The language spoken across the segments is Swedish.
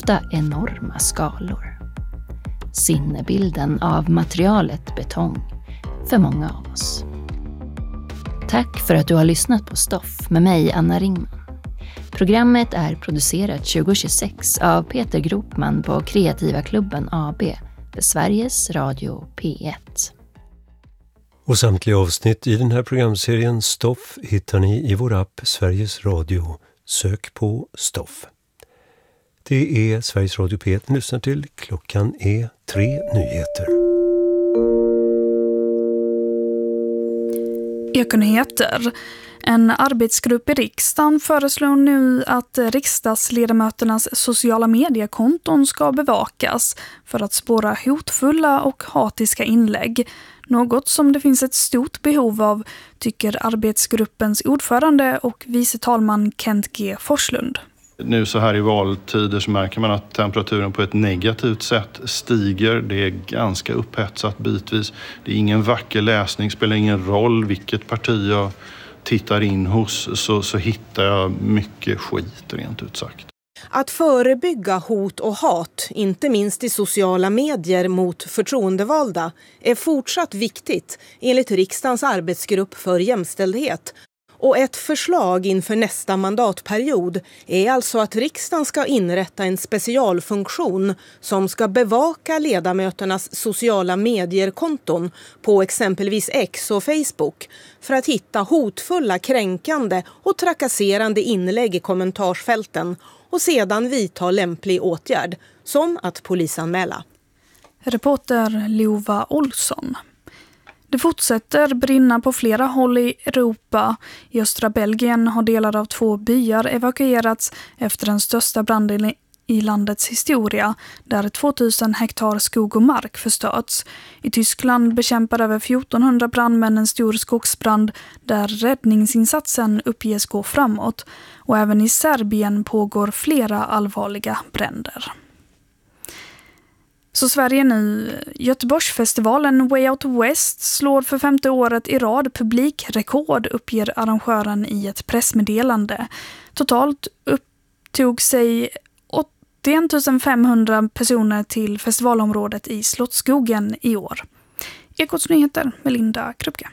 ofta enorma skalor. Sinnebilden av materialet betong för många av oss. Tack för att du har lyssnat på Stoff med mig, Anna Ringman. Programmet är producerat 2026 av Peter Gropman på Kreativa Klubben AB för Sveriges Radio P1. Och samtliga avsnitt i den här programserien Stoff hittar ni i vår app Sveriges Radio. Sök på Stoff. Det är Sveriges Radio P1 ni lyssnar till. Klockan är 3 nyheter. Ekonyheter. En arbetsgrupp i riksdagen föreslår nu att riksdagsledamöternas sociala mediekonton ska bevakas för att spåra hotfulla och hatiska inlägg. Något som det finns ett stort behov av, tycker arbetsgruppens ordförande och vice talman Kent G. Forslund. Nu så här i valtider så märker man att temperaturen på ett negativt sätt stiger. Det är ganska upphetsat bitvis. Det är ingen vacker läsning, spelar ingen roll vilket parti jag tittar in hos så hittar jag mycket skit rent ut sagt. Att förebygga hot och hat, inte minst i sociala medier mot förtroendevalda, är fortsatt viktigt enligt riksdagens arbetsgrupp för jämställdhet. Och ett förslag inför nästa mandatperiod är alltså att riksdagen ska inrätta en specialfunktion som ska bevaka ledamöternas sociala medierkonton på exempelvis X och Facebook för att hitta hotfulla, kränkande och trakasserande inlägg i kommentarsfälten och sedan vidta lämplig åtgärd, som att polisanmäla. Reporter Lova Olsson. Det fortsätter brinna på flera håll i Europa. I östra Belgien har delar av 2 byar evakuerats efter den största branden i landets historia, där 2000 hektar skog och mark förstörts. I Tyskland bekämpar över 1400 brandmän en stor skogsbrand där räddningsinsatsen uppges gå framåt. Och även i Serbien pågår flera allvarliga bränder. Så Sverige nu. Göteborgsfestivalen Way Out West slår för 5:e året i rad publikrekord, uppger arrangören i ett pressmeddelande. Totalt upptog sig 81 500 personer till festivalområdet i Slottsskogen i år. Ekots nyheter med Linda Krupke.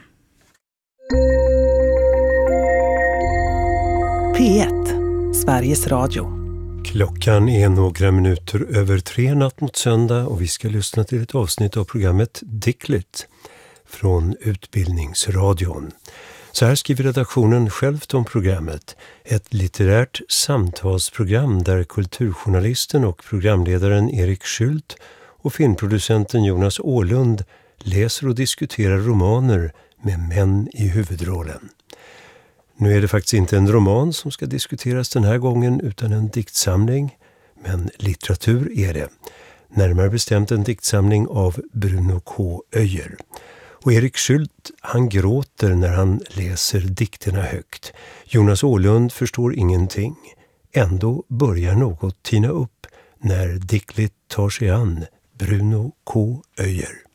P1, Sveriges Radio. Klockan är några minuter över 3 natt mot söndag och vi ska lyssna till ett avsnitt av programmet Dickligt från Utbildningsradion. Så här skriver redaktionen självt om programmet. Ett litterärt samtalsprogram där kulturjournalisten och programledaren Erik Schult och filmproducenten Jonas Åhlund läser och diskuterar romaner med män i huvudrollen. Nu är det faktiskt inte en roman som ska diskuteras den här gången utan en diktsamling, men litteratur är det. Närmare bestämt en diktsamling av Bruno K. Öijer. Och Erik Schult, han gråter när han läser dikterna högt. Jonas Åhlund förstår ingenting. Ändå börjar något tina upp när Dickligt tar sig an Bruno K. Öijer.